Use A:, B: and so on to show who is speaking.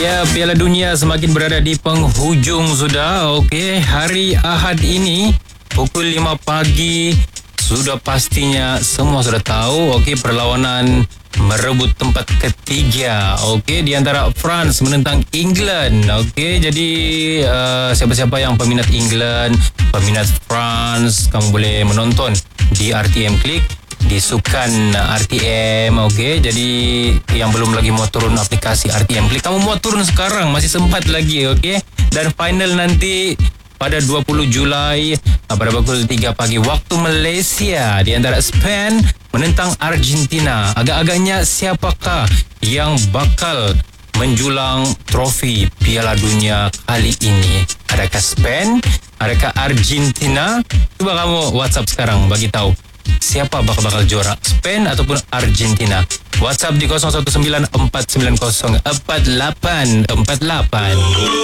A: Ya, Piala Dunia semakin berada di penghujung sudah. Okey, hari Ahad ini pukul 5 pagi sudah pastinya semua sudah tahu. Okey, perlawanan merebut tempat ketiga. Okey, di antara France menentang England. Okey, jadi siapa-siapa yang peminat England, peminat France, kamu boleh menonton di RTM Klik, di sukan RTM. Okey, jadi yang belum lagi mau turun aplikasi RTM Klik, kamu mau turun sekarang, masih sempat lagi. Okey, dan final nanti pada 20 Julai pada pukul 3 pagi waktu Malaysia di antara Spain menentang Argentina. Agak-agaknya siapakah yang bakal menjulang trofi Piala Dunia kali ini? Adakah Spain? Adakah Argentina? Cuba kamu WhatsApp sekarang bagi tahu siapa bakal juara, Spain ataupun Argentina. WhatsApp di 0194904848.